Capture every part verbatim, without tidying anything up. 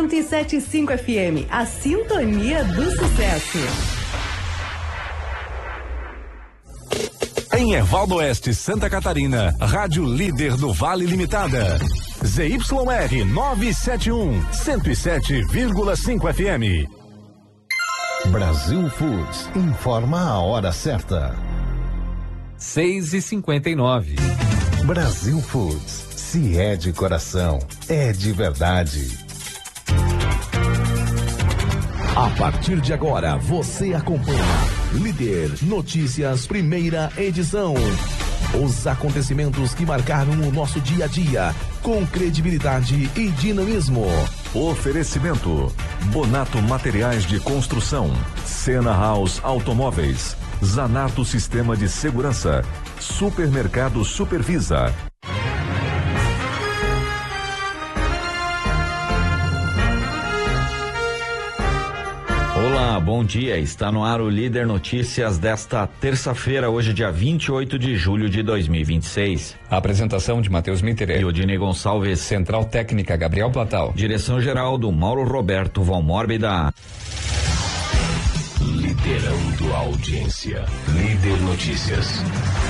cento e sete e cinco F M, a sintonia do sucesso. Em Ervaldo Oeste, Santa Catarina, Rádio Líder do Vale Limitada. Z Y R novecentos e setenta e um, cento e sete vírgula cinco F M. Brasil Foods informa a hora certa. seis e cinquenta e nove. Brasil Foods, se é de coração, é de verdade. A partir de agora, você acompanha Líder Notícias, primeira edição. Os acontecimentos que marcaram o nosso dia a dia, com credibilidade e dinamismo. Oferecimento: Bonato Materiais de Construção, Sena House Automóveis, Zanato Sistema de Segurança, Supermercado Supervisa. Olá, bom dia. Está no ar o Líder Notícias desta terça-feira, hoje dia vinte e oito de julho de dois mil e vinte e seis. A apresentação de Matheus Mitteré e Odine Gonçalves. Central Técnica Gabriel Platal. Direção-geral do Mauro Roberto Valmórbida. Liderando a audiência. Líder Notícias.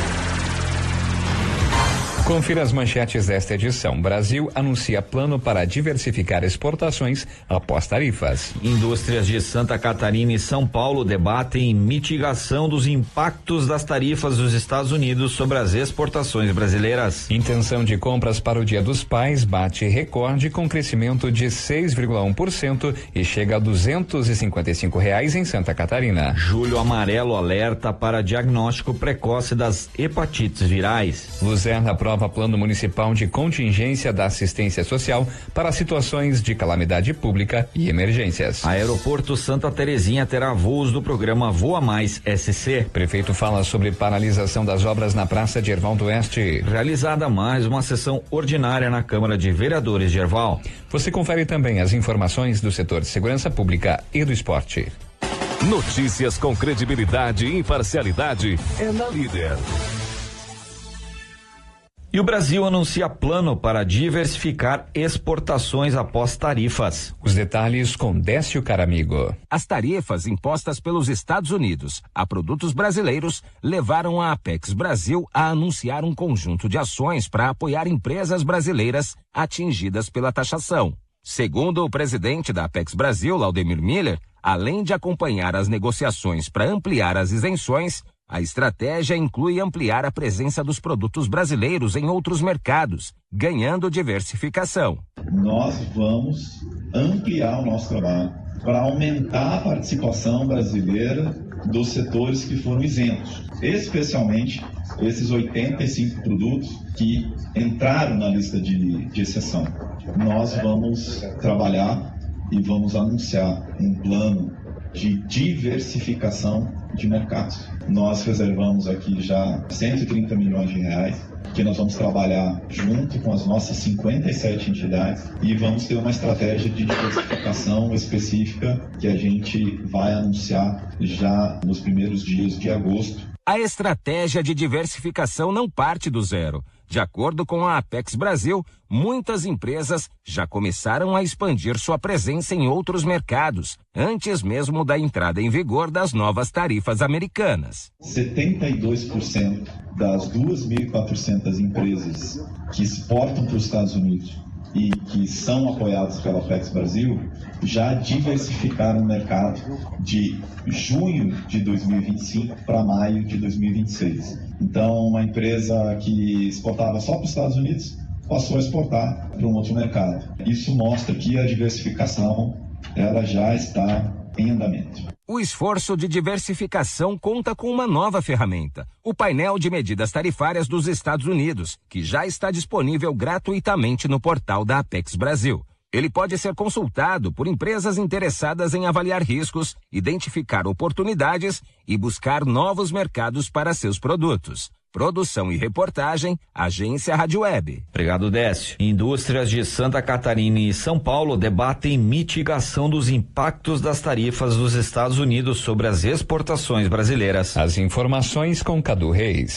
Confira as manchetes desta edição. Brasil anuncia plano para diversificar exportações após tarifas. Indústrias de Santa Catarina e São Paulo debatem mitigação dos impactos das tarifas dos Estados Unidos sobre as exportações brasileiras. Intenção de compras para o Dia dos Pais bate recorde com crescimento de seis vírgula um por cento e chega a duzentos e cinquenta e cinco reais em Santa Catarina. Julho Amarelo alerta para diagnóstico precoce das hepatites virais. Luzerna aprova Plano Municipal de Contingência da Assistência Social para situações de calamidade pública e emergências. Aeroporto Santa Terezinha terá voos do programa Voa Mais S C. Prefeito fala sobre paralisação das obras na Praça de Erval do Oeste. Realizada mais uma sessão ordinária na Câmara de Vereadores de Erval. Você confere também as informações do setor de segurança pública e do esporte. Notícias com credibilidade e imparcialidade é na Líder. E o Brasil anuncia plano para diversificar exportações após tarifas. Os detalhes com Décio Caramigo. As tarifas impostas pelos Estados Unidos a produtos brasileiros levaram a Apex Brasil a anunciar um conjunto de ações para apoiar empresas brasileiras atingidas pela taxação. Segundo o presidente da Apex Brasil, Laudemir Miller, além de acompanhar as negociações para ampliar as isenções, a estratégia inclui ampliar a presença dos produtos brasileiros em outros mercados, ganhando diversificação. Nós vamos ampliar o nosso trabalho para aumentar a participação brasileira dos setores que foram isentos, especialmente esses oitenta e cinco produtos que entraram na lista de, de exceção. Nós vamos trabalhar e vamos anunciar um plano de diversificação de mercados. Nós reservamos aqui já cento e trinta milhões de reais, que nós vamos trabalhar junto com as nossas cinquenta e sete entidades e vamos ter uma estratégia de diversificação específica que a gente vai anunciar já nos primeiros dias de agosto. A estratégia de diversificação não parte do zero. De acordo com a Apex Brasil, muitas empresas já começaram a expandir sua presença em outros mercados, antes mesmo da entrada em vigor das novas tarifas americanas. setenta e dois por cento das duas mil e quatrocentas empresas que exportam para os Estados Unidos e que são apoiadas pela Apex Brasil já diversificaram o mercado de junho de dois mil e vinte e cinco para maio de dois mil e vinte e seis. Então, uma empresa que exportava só para os Estados Unidos passou a exportar para um outro mercado. Isso mostra que a diversificação ela já está em andamento. O esforço de diversificação conta com uma nova ferramenta, o painel de medidas tarifárias dos Estados Unidos, que já está disponível gratuitamente no portal da Apex Brasil. Ele pode ser consultado por empresas interessadas em avaliar riscos, identificar oportunidades e buscar novos mercados para seus produtos. Produção e reportagem, Agência Rádio Web. Obrigado, Décio. Indústrias de Santa Catarina e São Paulo debatem mitigação dos impactos das tarifas dos Estados Unidos sobre as exportações brasileiras. As informações com Cadu Reis.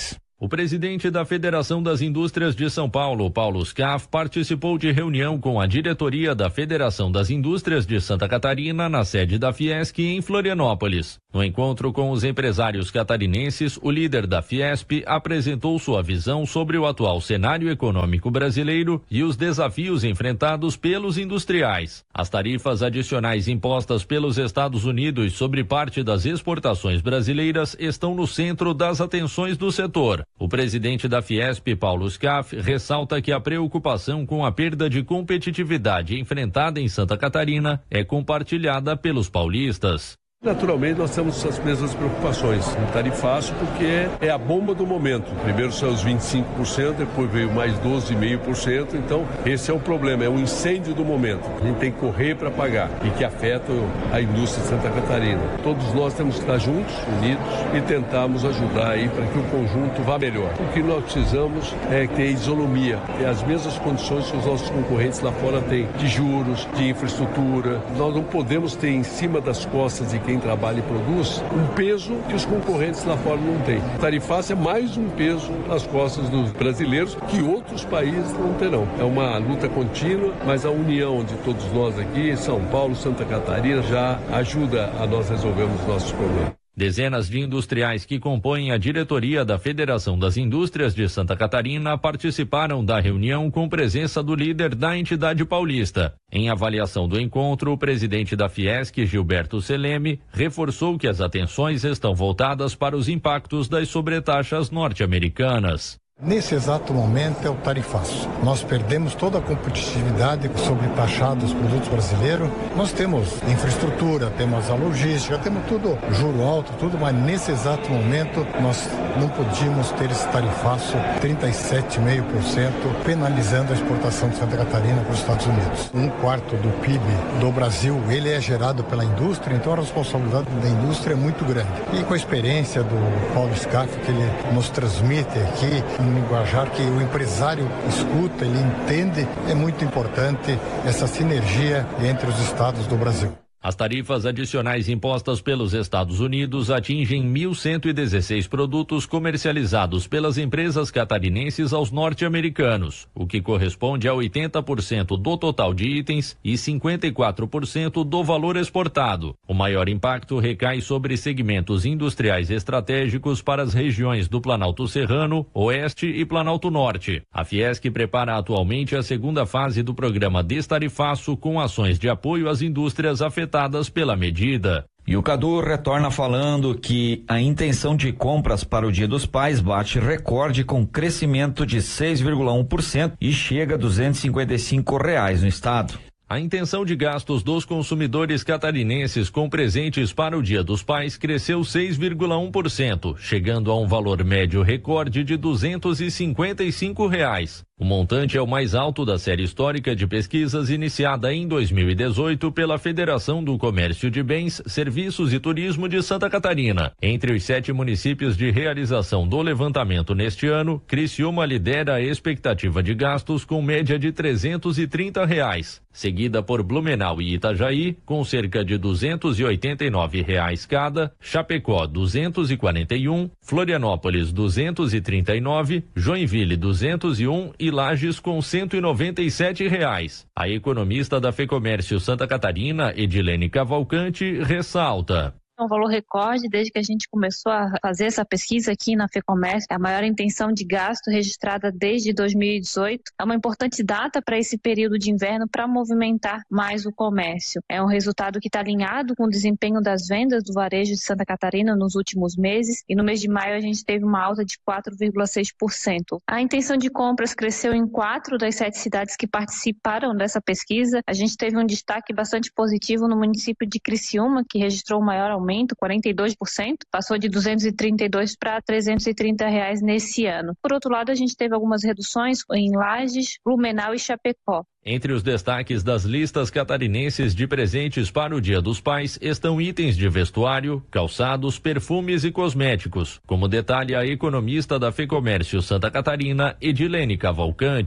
O presidente da Federação das Indústrias de São Paulo, Paulo Scaff, participou de reunião com a diretoria da Federação das Indústrias de Santa Catarina na sede da Fiesc em Florianópolis. No encontro com os empresários catarinenses, o líder da Fiesp apresentou sua visão sobre o atual cenário econômico brasileiro e os desafios enfrentados pelos industriais. As tarifas adicionais impostas pelos Estados Unidos sobre parte das exportações brasileiras estão no centro das atenções do setor. O presidente da Fiesp, Paulo Scaff, ressalta que a preocupação com a perda de competitividade enfrentada em Santa Catarina é compartilhada pelos paulistas. Naturalmente, nós temos as mesmas preocupações. Um tarifaço porque é a bomba do momento. Primeiro são os vinte e cinco por cento, depois veio mais doze vírgula cinco por cento. Então, esse é o problema, é o incêndio do momento. A gente tem que correr para pagar e que afeta a indústria de Santa Catarina. Todos nós temos que estar juntos, unidos e tentarmos ajudar aí para que o conjunto vá melhor. O que nós precisamos é ter isonomia, ter as mesmas condições que os nossos concorrentes lá fora têm, de juros, de infraestrutura. Nós não podemos ter em cima das costas de quem quem trabalha e produz, um peso que os concorrentes lá fora não têm. O tarifaço é mais um peso nas costas dos brasileiros que outros países não terão. É uma luta contínua, mas a união de todos nós aqui, São Paulo, Santa Catarina, já ajuda a nós resolvermos os nossos problemas. Dezenas de industriais que compõem a diretoria da Federação das Indústrias de Santa Catarina participaram da reunião com presença do líder da entidade paulista. Em avaliação do encontro, o presidente da Fiesc, Gilberto Seleme, reforçou que as atenções estão voltadas para os impactos das sobretaxas norte-americanas. Nesse exato momento é o tarifaço. Nós perdemos toda a competitividade sobre taxar dos produtos brasileiros. Nós temos infraestrutura, temos a logística, temos tudo, juro alto, tudo, mas nesse exato momento nós não podíamos ter esse tarifaço trinta e sete vírgula cinco por cento penalizando a exportação de Santa Catarina para os Estados Unidos. Um quarto do P I B do Brasil, ele é gerado pela indústria, então a responsabilidade da indústria é muito grande. E com a experiência do Paulo Scaff, que ele nos transmite aqui, um linguajar que o empresário escuta, ele entende, é muito importante essa sinergia entre os estados do Brasil. As tarifas adicionais impostas pelos Estados Unidos atingem mil cento e dezesseis produtos comercializados pelas empresas catarinenses aos norte-americanos, o que corresponde a oitenta por cento do total de itens e cinquenta e quatro por cento do valor exportado. O maior impacto recai sobre segmentos industriais estratégicos para as regiões do Planalto Serrano, Oeste e Planalto Norte. A Fiesc prepara atualmente a segunda fase do programa Destarifaço com ações de apoio às indústrias afetadas pela medida. E o Cadu retorna falando que a intenção de compras para o Dia dos Pais bate recorde com crescimento de seis vírgula um por cento e chega a duzentos e cinquenta e cinco reais no estado. A intenção de gastos dos consumidores catarinenses com presentes para o Dia dos Pais cresceu seis vírgula um por cento, chegando a um valor médio recorde de duzentos e cinquenta e cinco reais. O montante é o mais alto da série histórica de pesquisas iniciada em dois mil e dezoito pela Federação do Comércio de Bens, Serviços e Turismo de Santa Catarina. Entre os sete municípios de realização do levantamento neste ano, Criciúma lidera a expectativa de gastos com média de trezentos e trinta reais, seguida por Blumenau e Itajaí, com cerca de duzentos e oitenta e nove reais cada, Chapecó duzentos e quarenta e um, Florianópolis duzentos e trinta e nove, Joinville duzentos e um e Lages com cento e noventa e sete reais. A economista da Fecomércio Santa Catarina, Edilene Cavalcante, ressalta. É um valor recorde desde que a gente começou a fazer essa pesquisa aqui na Fecomércio. É a maior intenção de gasto registrada desde dois mil e dezoito. É uma importante data para esse período de inverno para movimentar mais o comércio. É um resultado que está alinhado com o desempenho das vendas do varejo de Santa Catarina nos últimos meses, e no mês de maio a gente teve uma alta de quatro vírgula seis por cento. A intenção de compras cresceu em quatro das sete cidades que participaram dessa pesquisa. A gente teve um destaque bastante positivo no município de Criciúma, que registrou o maior aumento, quarenta e dois por cento, passou de duzentos e trinta e dois para trezentos e trinta reais nesse ano. Por outro lado, a gente teve algumas reduções em Lages, Blumenau e Chapecó. Entre os destaques das listas catarinenses de presentes para o Dia dos Pais estão itens de vestuário, calçados, perfumes e cosméticos, como detalha a economista da Fecomércio Santa Catarina, Edilene Cavalcante.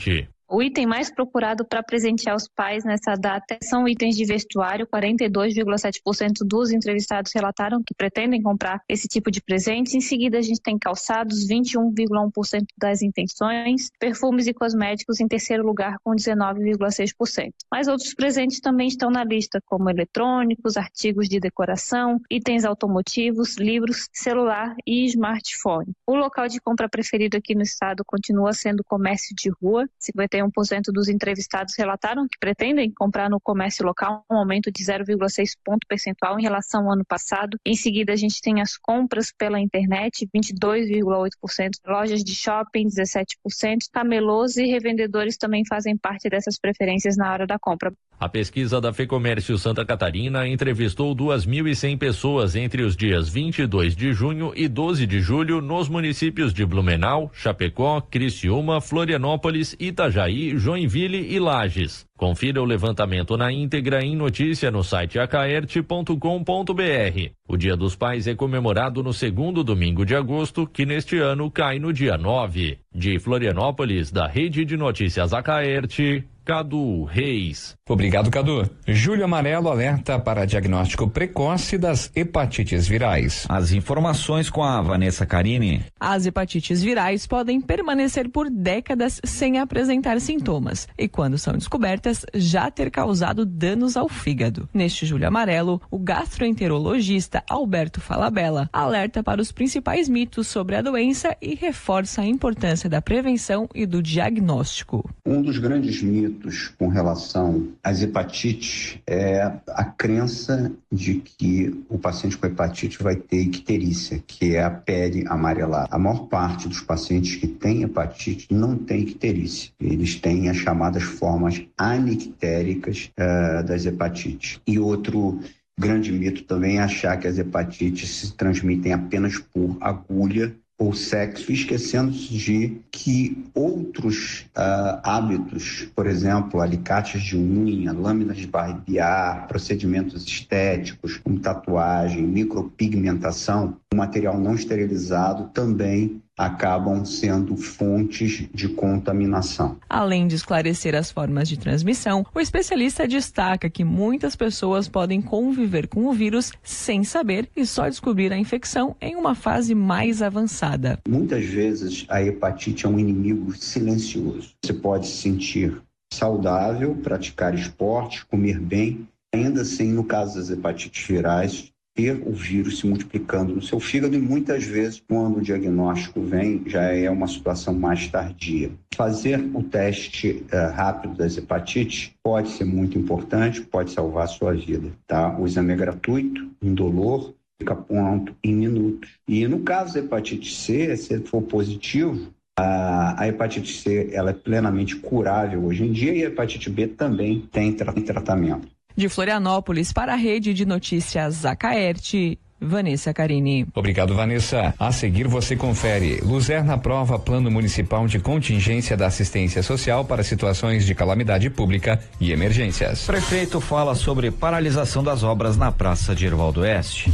O item mais procurado para presentear os pais nessa data são itens de vestuário. quarenta e dois vírgula sete por cento dos entrevistados relataram que pretendem comprar esse tipo de presente. Em seguida, a gente tem calçados, vinte e um vírgula um por cento das intenções. Perfumes e cosméticos em terceiro lugar, com dezenove vírgula seis por cento. Mas outros presentes também estão na lista, como eletrônicos, artigos de decoração, itens automotivos, livros, celular e smartphone. O local de compra preferido aqui no estado continua sendo o comércio de rua. cinquenta e um por cento dos entrevistados relataram que pretendem comprar no comércio local, um aumento de zero vírgula seis ponto percentual em relação ao ano passado. Em seguida, a gente tem as compras pela internet, vinte e dois vírgula oito por cento, lojas de shopping, dezessete por cento, camelôs e revendedores também fazem parte dessas preferências na hora da compra. A pesquisa da Fecomércio Santa Catarina entrevistou duas mil e cem pessoas entre os dias vinte e dois de junho e doze de julho nos municípios de Blumenau, Chapecó, Criciúma, Florianópolis, Itajaí, Joinville e Lages. Confira o levantamento na íntegra em notícia no site acaerte ponto com ponto br. O Dia dos Pais é comemorado no segundo domingo de agosto, que neste ano cai no dia nove. De Florianópolis, da Rede de Notícias Acaerte, Cadu Reis. Obrigado, Cadu. Julho Amarelo alerta para diagnóstico precoce das hepatites virais. As informações com a Vanessa Carini. As hepatites virais podem permanecer por décadas sem apresentar sintomas e, quando são descobertas, já ter causado danos ao fígado. Neste Julho Amarelo, o gastroenterologista Alberto Falabella alerta para os principais mitos sobre a doença e reforça a importância da prevenção e do diagnóstico. Um dos grandes mitos com relação às hepatites é a crença de que o paciente com hepatite vai ter icterícia, que é a pele amarelada. A maior parte dos pacientes que têm hepatite não tem icterícia. Eles têm as chamadas formas anictéricas uh, das hepatites. E outro grande mito também é achar que as hepatites se transmitem apenas por agulha ou sexo, esquecendo-se de que outros uh, hábitos, por exemplo, alicates de unha, lâminas de barbear, procedimentos estéticos, como tatuagem, micropigmentação, o material não esterilizado também acabam sendo fontes de contaminação. Além de esclarecer as formas de transmissão, o especialista destaca que muitas pessoas podem conviver com o vírus sem saber e só descobrir a infecção em uma fase mais avançada. Muitas vezes a hepatite é um inimigo silencioso. Você pode se sentir saudável, praticar esporte, comer bem. Ainda assim, no caso das hepatites virais, ter o vírus se multiplicando no seu fígado e muitas vezes, quando o diagnóstico vem, já é uma situação mais tardia. Fazer o teste uh, rápido das hepatites pode ser muito importante, pode salvar a sua vida, tá? O exame é gratuito, indolor, fica pronto em minutos. E no caso da hepatite C, se for positivo, a, a hepatite C ela é plenamente curável hoje em dia e a hepatite B também tem, tra- tem tratamento. De Florianópolis para a Rede de Notícias Acaerte, Vanessa Carini. Obrigado, Vanessa. A seguir você confere. Luzerna aprova Plano Municipal de Contingência da Assistência Social para situações de calamidade pública e emergências. Prefeito fala sobre paralisação das obras na Praça de Ervaldo Oeste.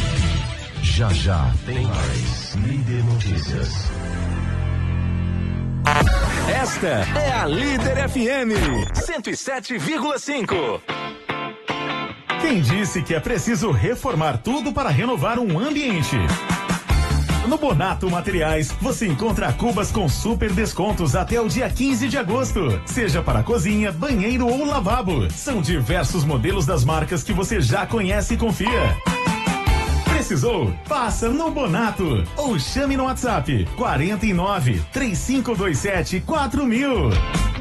Já já tem mais Líder Notícias. Esta é a Líder F M cento e sete vírgula cinco. Quem disse que é preciso reformar tudo para renovar um ambiente? No Bonato Materiais, você encontra cubas com super descontos até o dia quinze de agosto. Seja para cozinha, banheiro ou lavabo. São diversos modelos das marcas que você já conhece e confia. Precisou? Passa no Bonato ou chame no WhatsApp quarenta e nove, três cinco dois sete, quatro mil.